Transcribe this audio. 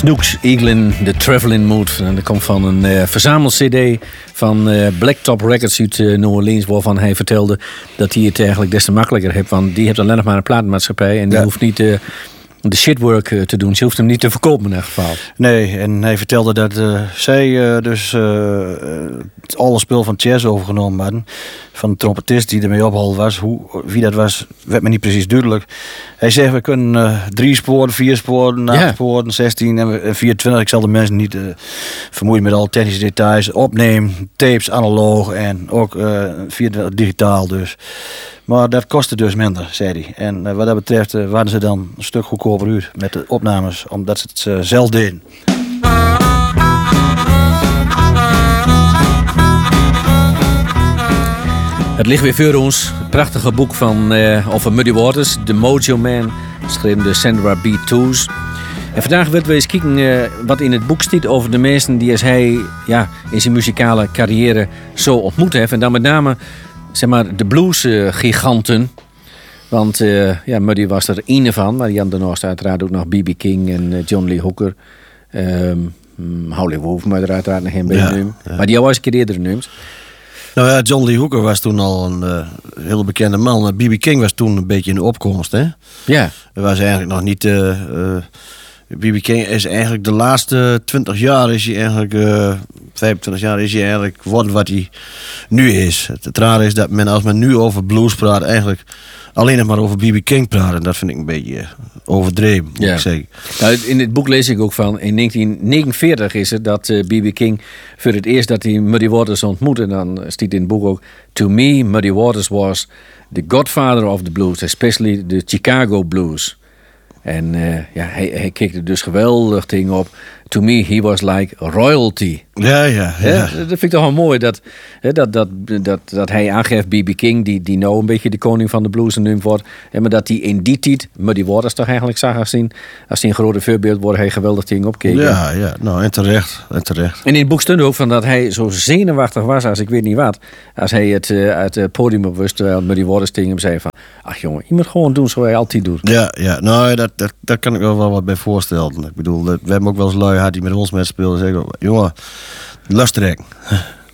Snooks Eaglin, The Travelin' Mood. En dat komt van een verzamel-cd van Blacktop Records uit New Orleans, waarvan hij vertelde dat hij het eigenlijk des te makkelijker heeft. Want die heeft alleen nog maar een platenmaatschappij en die hoeft niet de shitwork te doen. Ze hoeft hem niet te verkopen in elk geval. Nee, en hij vertelde dat zij alle spul van jazz overgenomen hadden. Van de trompetist die ermee opgehaald was. Wie dat was, werd me niet precies duidelijk. Hij zegt, we kunnen 3 sporen, 4 sporen, 8 sporen, 16 en 24. Ik zal de mensen niet vermoeien met alle technische details. Opnemen, tapes, analoog en ook via digitaal dus. Maar dat kostte dus minder, zei hij. En wat dat betreft waren ze dan een stuk goedkoper uit met de opnames, omdat ze het zelf deden. Het ligt weer voor ons. Het prachtige boek van over Muddy Waters, The Mojo Man, geschreven door Sandra B. Toos. En vandaag willen we eens kijken wat in het boek staat over de mensen die als hij in zijn muzikale carrière zo ontmoet heeft. En dan met name zeg maar, de bluesgiganten. Want Muddy was er een van, maar die hadden daarnaast uiteraard ook nog B.B. King en John Lee Hooker. Howlin' Wolf, maar er uiteraard nog geen beetje noemen. Maar die al eens een keer eerder noemt. Nou ja, John Lee Hooker was toen al een hele bekende man. B.B. King was toen een beetje in de opkomst, hè? Ja. Dat was eigenlijk nog niet... B.B. King is eigenlijk de laatste 20 jaar is hij eigenlijk... 25 jaar is hij eigenlijk geworden wat hij nu is. Het rare is dat men, als men nu over blues praat, eigenlijk alleen nog maar over B.B. King praat. En dat vind ik een beetje overdreven, moet ik zeggen. Nou, in het boek lees ik ook van, in 1949 is het dat B.B. King voor het eerst dat hij Muddy Waters ontmoette. En dan staat in het boek ook, to me, Muddy Waters was the godfather of the blues, especially the Chicago blues. En hij keek er dus geweldig ting op. To me, he was like royalty. Ja. Dat vind ik toch wel mooi dat hij aangeeft, B.B. King, die nou een beetje de koning van de blues genoemd wordt. Maar dat hij in die tijd Muddy Waters toch eigenlijk zag als hij een grote voorbeeld wordt, hij geweldig ting opkeek. Ja, nou en terecht. En in het boek stond ook van dat hij zo zenuwachtig was als ik weet niet wat. Als hij het podium op wist, terwijl Muddy Waters tegen hem zei van, ach jongen, je moet gewoon doen zoals hij altijd doet. Ja, nou dat kan ik wel wat bij voorstellen. Ik bedoel, we hebben ook wel eens lui gehad die met ons met speelden. Zeggen, jongen, luister.